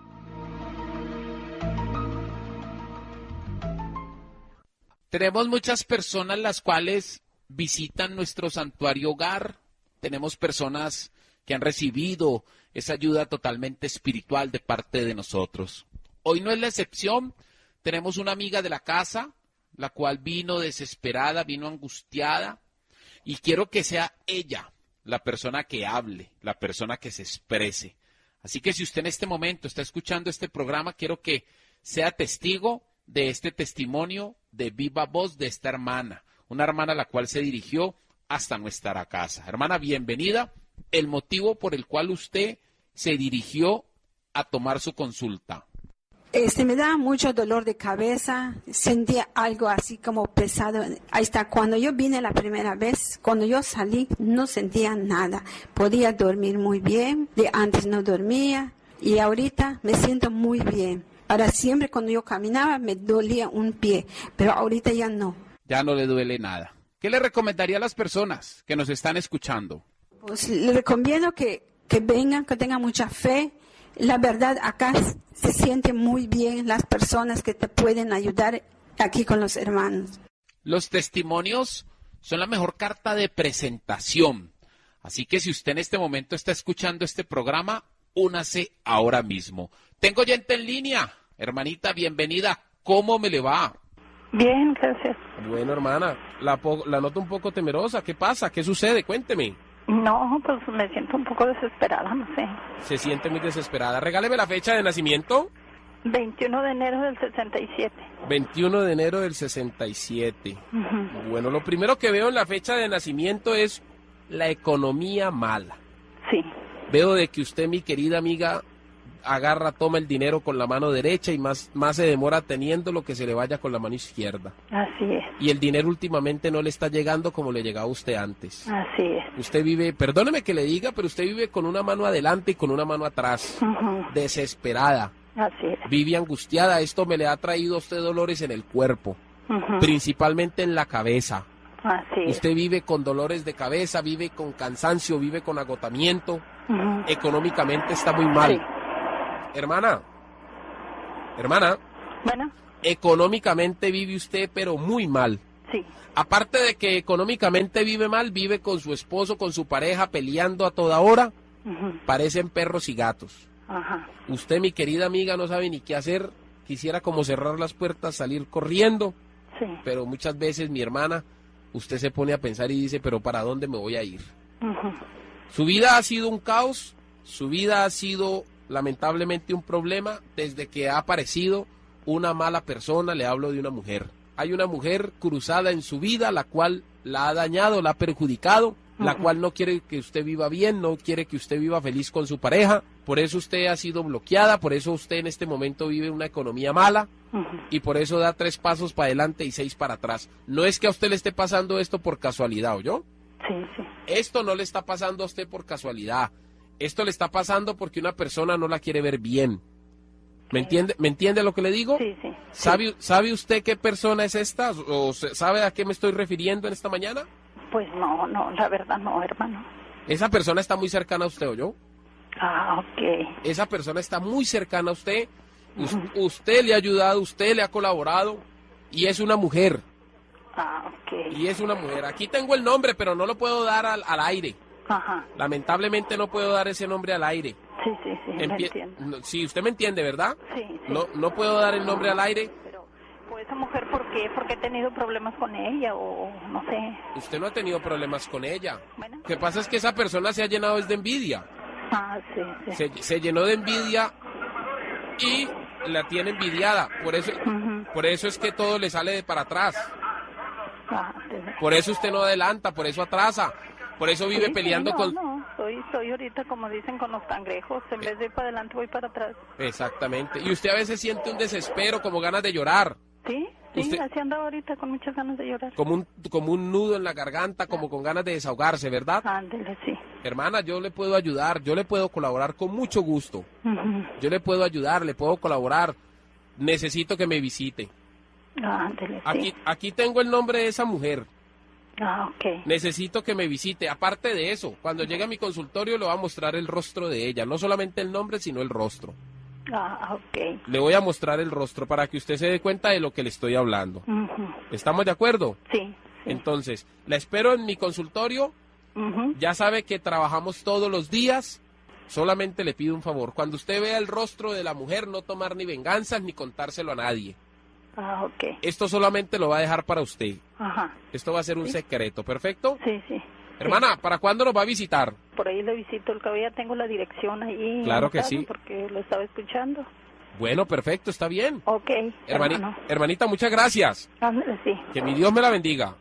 Tenemos muchas personas las cuales visitan nuestro santuario hogar. Tenemos personas que han recibido esa ayuda totalmente espiritual de parte de nosotros. Hoy no es la excepción. Tenemos una amiga de la casa, la cual vino desesperada, vino angustiada, y quiero que sea ella la persona que hable, la persona que se exprese. Así que si usted en este momento está escuchando este programa, quiero que sea testigo de este testimonio de viva voz de esta hermana, una hermana a la cual se dirigió hasta nuestra casa. Hermana, bienvenida. El motivo por el cual usted se dirigió a tomar su consulta. Me daba mucho dolor de cabeza, sentía algo así como pesado. Ahí está, cuando yo vine la primera vez, cuando yo salí, no sentía nada. Podía dormir muy bien, de antes no dormía y ahorita me siento muy bien. Ahora siempre cuando yo caminaba me dolía un pie, pero ahorita ya no. Ya no le duele nada. ¿Qué le recomendaría a las personas que nos están escuchando? Pues le recomiendo que vengan, que tengan mucha fe. La verdad, acá se siente muy bien las personas que te pueden ayudar aquí con los hermanos. Los testimonios son la mejor carta de presentación. Así que si usted en este momento está escuchando este programa, únase ahora mismo. Tengo gente en línea. Hermanita, bienvenida. ¿Cómo me le va? Bien, gracias. Bueno, hermana, la noto un poco temerosa. ¿Qué pasa? ¿Qué sucede? Cuénteme. No, pues me siento un poco desesperada, no sé. Se siente muy desesperada. Regáleme la fecha de nacimiento. 21 de enero del 67. 21 de enero del 67. Uh-huh. Bueno, lo primero que veo en la fecha de nacimiento es la economía mala. Sí. Veo de que usted, mi querida amiga, toma el dinero con la mano derecha y más se demora teniendo lo que se le vaya con la mano izquierda. Así es. Y el dinero últimamente no le está llegando como le llegaba a usted antes. Así es. Usted vive, perdóneme que le diga, pero usted vive con una mano adelante y con una mano atrás. Uh-huh. Desesperada. Así es. Vive angustiada. Esto me le ha traído a usted dolores en el cuerpo, principalmente en la cabeza. Así es. Usted vive con dolores de cabeza, vive con cansancio, vive con agotamiento. Económicamente está muy mal. Sí. Hermana. Bueno. Económicamente vive usted, pero muy mal. Sí. Aparte de que económicamente vive mal, vive con su esposo, con su pareja, peleando a toda hora. Parecen perros y gatos. Ajá. Usted, mi querida amiga, no sabe ni qué hacer. Quisiera como cerrar las puertas, salir corriendo. Sí. Pero muchas veces, mi hermana, usted se pone a pensar y dice, pero ¿para dónde me voy a ir? Su vida ha sido un caos, su vida ha sido lamentablemente un problema desde que ha aparecido una mala persona. Le hablo de una mujer. Hay una mujer cruzada en su vida, la cual la ha dañado, la ha perjudicado, la cual no quiere que usted viva bien, no quiere que usted viva feliz con su pareja. Por eso usted ha sido bloqueada, por eso usted en este momento vive una economía mala y por eso da 3 pasos para adelante y 6 para atrás. No es que a usted le esté pasando esto por casualidad, ¿oyó? Sí, sí. Esto no le está pasando a usted por casualidad. Esto le está pasando porque una persona no la quiere ver bien. ¿Me entiende lo que le digo? Sí, sí. ¿Sabe usted qué persona es esta? ¿O sabe a qué me estoy refiriendo en esta mañana? Pues no, la verdad no, hermano. Esa persona está muy cercana a usted, ¿oyó? Ah, ok. Esa persona está muy cercana a usted. Usted le ha ayudado, usted le ha colaborado y es una mujer. Ah, ok. Y es una mujer. Aquí tengo el nombre, pero no lo puedo dar al aire. Ajá. Lamentablemente no puedo dar ese nombre al aire. Sí, me entiendo. Sí, usted me entiende, ¿verdad? Sí. No puedo dar el nombre al aire. Pero, pues esa mujer, ¿por qué? ¿Porque he tenido problemas con ella o no sé? Usted no ha tenido problemas con ella. Bueno. Lo que pasa es que esa persona se ha llenado de envidia. Ah, sí. Se llenó de envidia y la tiene envidiada. Por eso es que todo le sale de para atrás. Por eso usted no adelanta, por eso atrasa. Por eso vive peleando con... No, estoy ahorita, como dicen, con los cangrejos. En vez de ir para adelante, voy para atrás. Exactamente. Y usted a veces siente un desespero, como ganas de llorar. Sí, así anda ahorita, con muchas ganas de llorar. Como un nudo en la garganta, como con ganas de desahogarse, ¿verdad? Ándele, sí. Hermana, yo le puedo ayudar, yo le puedo colaborar con mucho gusto. Yo le puedo ayudar, le puedo colaborar. Necesito que me visite. Ándele, sí. Aquí tengo el nombre de esa mujer. Ah, ok. Necesito que me visite. Aparte de eso, cuando llegue a mi consultorio le voy a mostrar el rostro de ella. No solamente el nombre, sino el rostro. Ah, ok. Le voy a mostrar el rostro para que usted se dé cuenta de lo que le estoy hablando. ¿Estamos de acuerdo? Sí. Entonces, la espero en mi consultorio. Ya sabe que trabajamos todos los días. Solamente le pido un favor. Cuando usted vea el rostro de la mujer, no tomar ni venganzas ni contárselo a nadie. Ah, ok. Esto solamente lo va a dejar para usted. Ajá. Esto va a ser un secreto, ¿perfecto? Sí, sí. Hermana, ¿para cuándo nos va a visitar? Por ahí lo visito, el cabello ya tengo la dirección ahí. Claro que sí. Porque lo estaba escuchando. Bueno, perfecto, está bien. Ok. Hermanita, muchas gracias. Sí. Que mi Dios me la bendiga.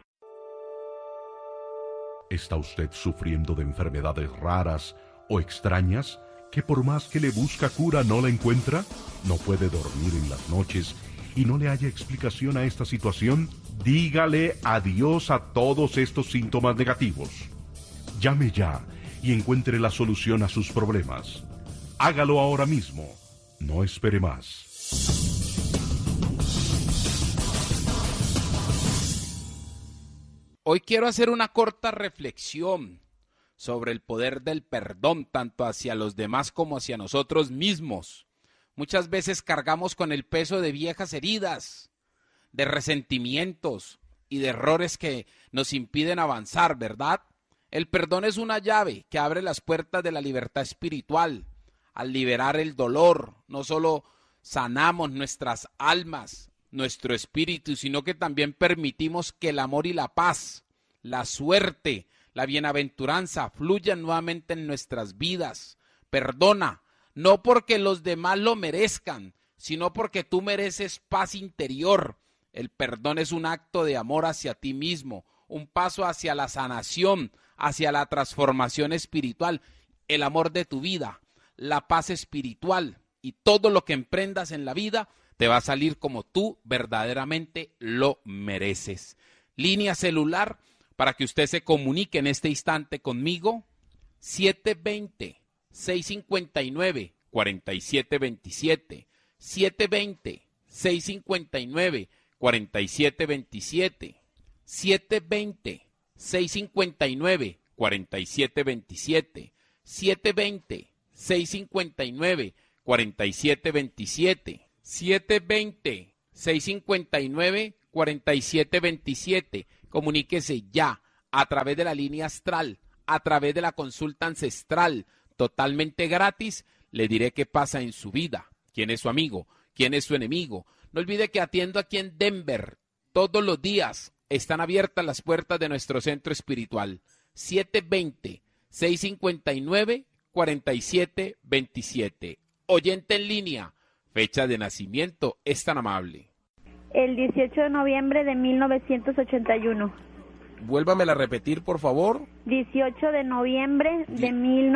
¿Está usted sufriendo de enfermedades raras o extrañas que por más que le busca cura no la encuentra? ¿No puede dormir en las noches y no le haya explicación a esta situación? Dígale adiós a todos estos síntomas negativos. Llame ya y encuentre la solución a sus problemas. Hágalo ahora mismo. No espere más. Hoy quiero hacer una corta reflexión sobre el poder del perdón, tanto hacia los demás como hacia nosotros mismos. Muchas veces cargamos con el peso de viejas heridas, de resentimientos y de errores que nos impiden avanzar, ¿verdad? El perdón es una llave que abre las puertas de la libertad espiritual. Al liberar el dolor, no solo sanamos nuestras almas, nuestro espíritu, sino que también permitimos que el amor y la paz, la suerte, la bienaventuranza fluyan nuevamente en nuestras vidas. Perdona, no porque los demás lo merezcan, sino porque tú mereces paz interior. El perdón es un acto de amor hacia ti mismo, un paso hacia la sanación, hacia la transformación espiritual, el amor de tu vida, la paz espiritual, y todo lo que emprendas en la vida te va a salir como tú verdaderamente lo mereces. Línea celular para que usted se comunique en este instante conmigo, 720-659-4727, 720-659-4727. 720-659-4727. 720-659-4727. 720-659-4727. Comuníquese ya a través de la línea astral, a través de la consulta ancestral, totalmente gratis. Le diré qué pasa en su vida, quién es su amigo, quién es su enemigo. No olvide que atiendo aquí en Denver todos los días. Están abiertas las puertas de nuestro centro espiritual. 720-659-4727. Oyente en línea, fecha de nacimiento, es tan amable. El 18 de noviembre de 1981. Vuélvamela a repetir, por favor. 18 de noviembre de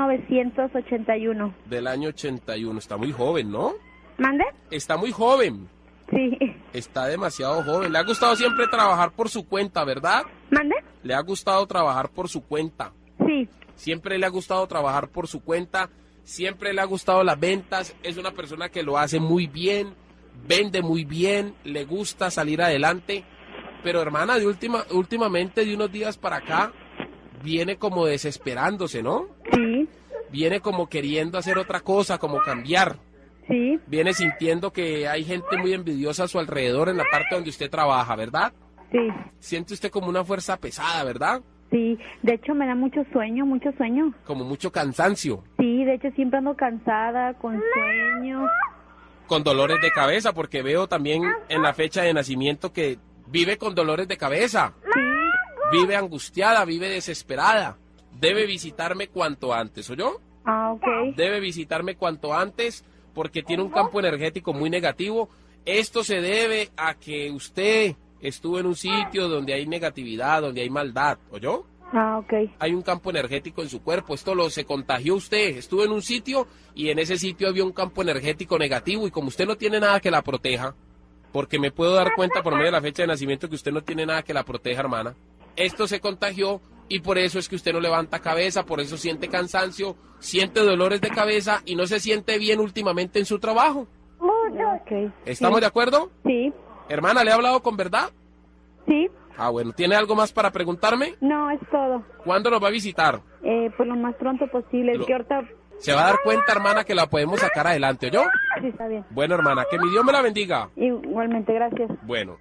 1981. Del año 81. Está muy joven, ¿no? ¿Mande? Está muy joven. Sí. Está demasiado joven. Le ha gustado siempre trabajar por su cuenta, ¿verdad? ¿Mande? Le ha gustado trabajar por su cuenta. Sí. Siempre le ha gustado trabajar por su cuenta. Siempre le ha gustado las ventas. Es una persona que lo hace muy bien. Vende muy bien. Le gusta salir adelante. Pero hermana, últimamente, de unos días para acá, viene como desesperándose, ¿no? Sí. Viene como queriendo hacer otra cosa, como cambiar. Sí. Viene sintiendo que hay gente muy envidiosa a su alrededor en la parte donde usted trabaja, ¿verdad? Sí. Siente usted como una fuerza pesada, ¿verdad? Sí, de hecho me da mucho sueño. Como mucho cansancio. Sí, de hecho siempre ando cansada, con sueño. Con dolores de cabeza, porque veo también en la fecha de nacimiento que vive con dolores de cabeza. Sí. Vive angustiada, vive desesperada. Debe visitarme cuanto antes, ¿oyó? Ah, ok. Debe visitarme cuanto antes porque tiene un campo energético muy negativo. Esto se debe a que usted estuvo en un sitio donde hay negatividad, donde hay maldad, ¿oyó? Ah, ok. Hay un campo energético en su cuerpo. Esto se contagió usted. Estuvo en un sitio y en ese sitio había un campo energético negativo y como usted no tiene nada que la proteja, porque me puedo dar cuenta por medio de la fecha de nacimiento que usted no tiene nada que la proteja, hermana. Esto se contagió y por eso es que usted no levanta cabeza, por eso siente cansancio, siente dolores de cabeza y no se siente bien últimamente en su trabajo. Okay. ¿Estamos de acuerdo? Sí. Hermana, ¿le he hablado con verdad? Sí. Ah, bueno. ¿Tiene algo más para preguntarme? No, es todo. ¿Cuándo nos va a visitar? Pues lo más pronto posible. Que ahorita... Se va a dar cuenta, hermana, que la podemos sacar adelante, ¿oyó? Sí, está bien. Bueno, hermana, que mi Dios me la bendiga. Igualmente, gracias. Bueno.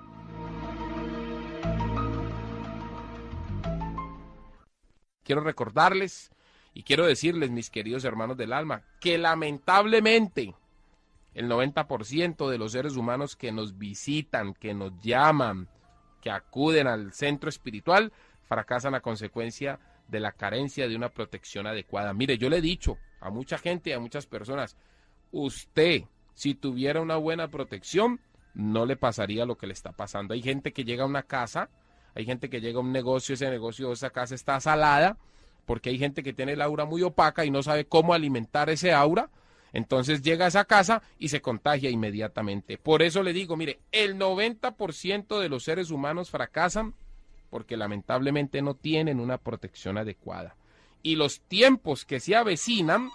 Quiero recordarles y quiero decirles, mis queridos hermanos del alma, que lamentablemente el 90% de los seres humanos que nos visitan, que nos llaman, que acuden al centro espiritual, fracasan a consecuencia de la carencia de una protección adecuada. Mire, yo le he dicho a mucha gente y a muchas personas, usted, si tuviera una buena protección, no le pasaría lo que le está pasando. Hay gente que llega a una casa, hay gente que llega a un negocio, ese negocio, esa casa está salada, porque hay gente que tiene el aura muy opaca y no sabe cómo alimentar ese aura, entonces llega a esa casa y se contagia inmediatamente. Por eso le digo, mire, el 90% de los seres humanos fracasan porque lamentablemente no tienen una protección adecuada. Y los tiempos que se avecinan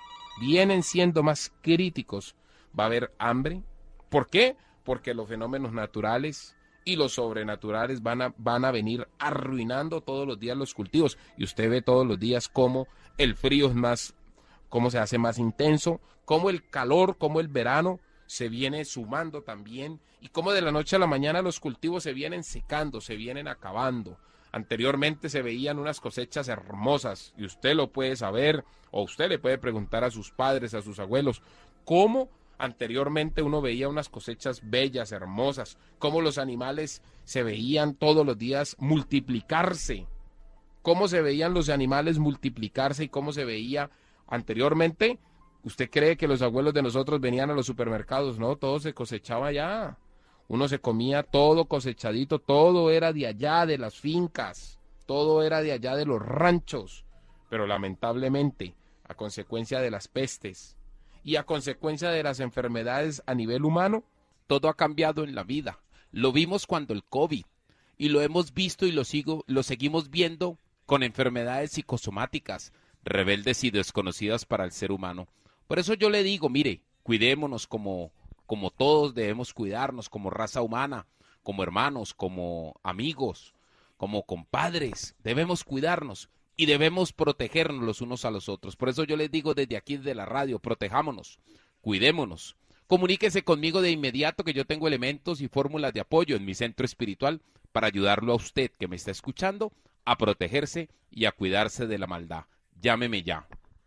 vienen siendo más críticos. Va a haber hambre. ¿Por qué? Porque los fenómenos naturales y los sobrenaturales van a venir arruinando todos los días los cultivos. Y usted ve todos los días cómo el frío es más, cómo se hace más intenso, cómo el calor, cómo el verano se viene sumando también, y cómo de la noche a la mañana los cultivos se vienen secando, se vienen acabando. Anteriormente se veían unas cosechas hermosas, y usted lo puede saber, o usted le puede preguntar a sus padres, a sus abuelos, cómo anteriormente uno veía unas cosechas bellas, hermosas, cómo los animales se veían todos los días multiplicarse, cómo se veían los animales multiplicarse y cómo se veía anteriormente. ¿Usted cree que los abuelos de nosotros venían a los supermercados? No, todo se cosechaba allá. Uno se comía todo cosechadito, todo era de allá, de las fincas, todo era de allá, de los ranchos. Pero lamentablemente, a consecuencia de las pestes y a consecuencia de las enfermedades a nivel humano, todo ha cambiado en la vida. Lo vimos cuando el COVID, y lo hemos visto y lo seguimos viendo con enfermedades psicosomáticas, rebeldes y desconocidas para el ser humano. Por eso yo le digo, mire, Cuidémonos como todos debemos cuidarnos, como raza humana, como hermanos, como amigos, como compadres. Debemos cuidarnos y debemos protegernos los unos a los otros. Por eso yo les digo desde aquí, desde la radio, protejámonos, cuidémonos. Comuníquese conmigo de inmediato, que yo tengo elementos y fórmulas de apoyo en mi centro espiritual para ayudarlo a usted que me está escuchando a protegerse y a cuidarse de la maldad. Llámeme ya.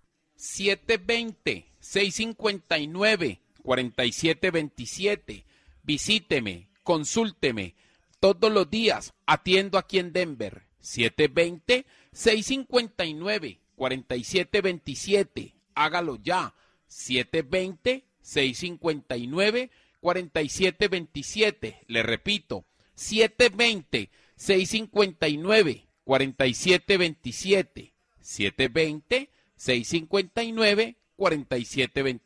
720-659-4727. Visíteme, consúlteme. Todos los días atiendo aquí en Denver. 720-659-4727. Hágalo ya. 720-659-4727. Le repito, 720-659-4727. 720-659-4727.